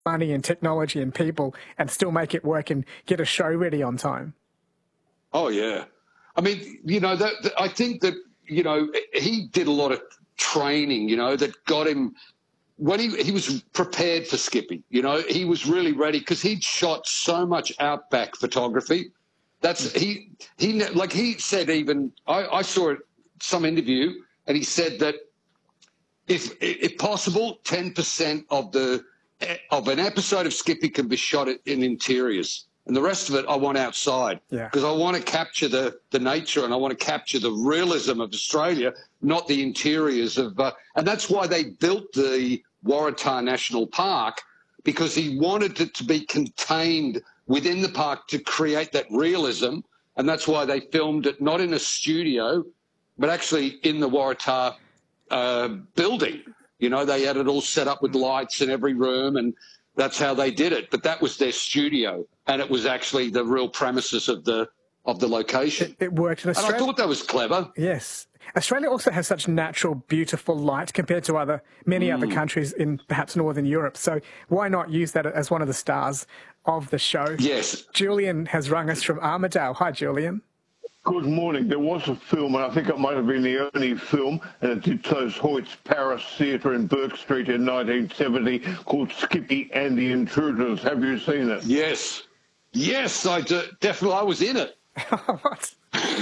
money and technology and people and still make it work and get a show ready on time. Oh, yeah. I mean, I think that, he did a lot of training, that got him when he was prepared for Skippy. He was really ready because he'd shot so much outback photography. He said, even I saw some interview and he said that if possible, 10% of an episode of Skippy can be shot in interiors. And the rest of it I want outside because I want to capture the nature and I want to capture the realism of Australia, not the interiors of and that's why they built the Waratah National Park, because he wanted it to be contained within the park to create that realism. And that's why they filmed it not in a studio, but actually in the Waratah building. They had it all set up with lights in every room, and that's how they did it. But that was their studio, and it was actually the real premises of the location. It worked in Australia. And I thought that was clever. Yes. Australia also has such natural, beautiful light compared to many other countries in perhaps Northern Europe. So why not use that as one of the stars of the show? Yes. Julian has rung us from Armidale. Hi, Julian. Good morning. There was a film, and I think it might have been the only film, and it did close Hoyt's Paris Theatre in Burke Street in 1970, called Skippy and the Intruders. Have you seen it? Yes. Yes, I do. Definitely. I was in it. What?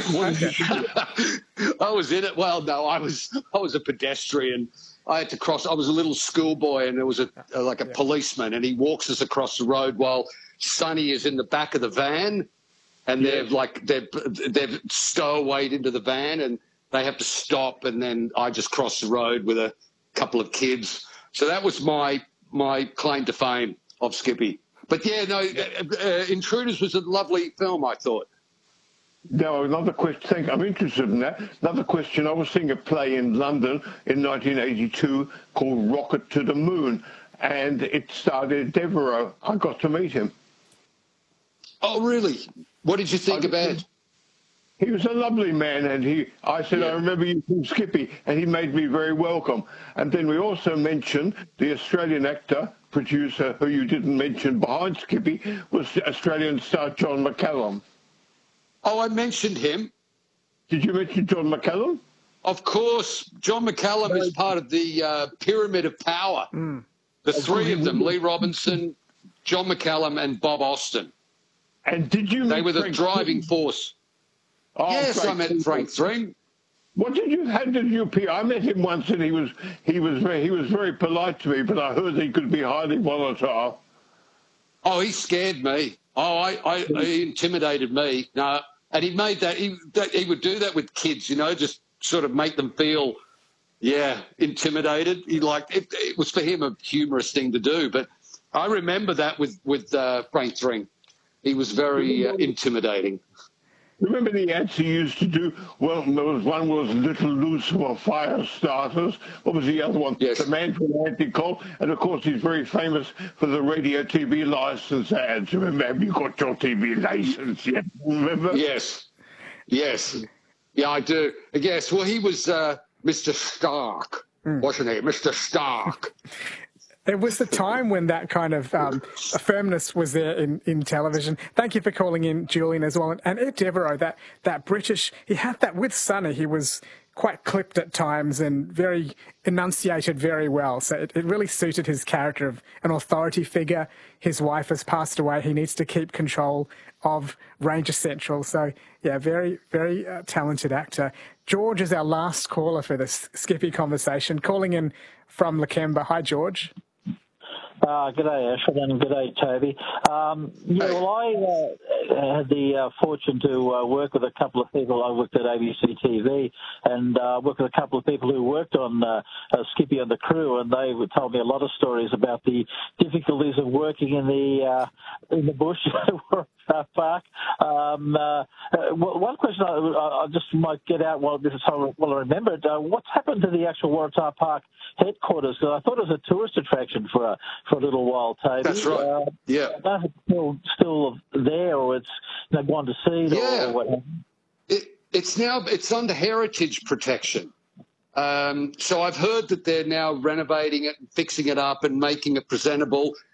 I was in it. Well, no, I was a pedestrian. I had to cross. I was a little schoolboy, and there was a policeman, and he walks us across the road while Sonny is in the back of the van, and they've stowawayed into the van, and they have to stop, and then I just cross the road with a couple of kids. So that was my claim to fame of Skippy. But yeah, no, Intruders was a lovely film, I thought. Now, another question, I'm interested in that. Another question, I was seeing a play in London in 1982 called Rocket to the Moon, and it starred Devereaux. I got to meet him. Oh, really? What did you think about it? He was a lovely man, and I said, I remember you from Skippy, and he made me very welcome. And then we also mentioned the Australian actor, producer, who you didn't mention behind Skippy, was Australian star John McCallum. Oh, I mentioned him. Did you mention John McCallum? Of course. John McCallum is part of the Pyramid of Power. The three of them, Lee Robinson, John McCallum, and Bob Austin. And did you meet They were the Frank driving force. Oh, yes, I met Frank Thring. How did you appear? I met him once, and he was very polite to me, but I heard he could be highly volatile. Oh, he scared me. Oh, he intimidated me. No, and he made that. He would do that with kids, just sort of make them feel, intimidated. It was for him a humorous thing to do. But I remember that with Frank Thring. He was very intimidating. Remember the ads he used to do? Well, there was one was Little Loose for fire starters. What was the other one? Yes. The Man from Anticoal. And, of course, he's very famous for the radio TV license ads. Remember, have you got your TV license yet? Remember? Yes. Yes. Yeah, I do. Yes, well, he was Mr. Stark, wasn't he? Mr. Stark. It was the time when that kind of firmness was there in television. Thank you for calling in, Julian, as well. And Ed Devereaux, that British, he had that with Sonny. He was quite clipped at times and very enunciated very well. So it really suited his character of an authority figure. His wife has passed away. He needs to keep control of Ranger Central. So, yeah, very, very talented actor. George is our last caller for this Skippy conversation, calling in from Lakemba. Hi, George. G'day, Ashford, and g'day, Toby. Well, I had the fortune to work with a couple of people. I worked at ABC TV and worked with a couple of people who worked on Skippy and the crew, and they told me a lot of stories about the difficulties of working in the bush park. One question I just might get out while I remember it. What's happened to the actual Waratah Park headquarters? Because I thought it was a tourist attraction for a little while, Toby. That's right. Yeah. I don't know if it's still there, or it's gone to seed, or what. It's under heritage protection. So I've heard that they're now renovating it, and fixing it up, and making it presentable.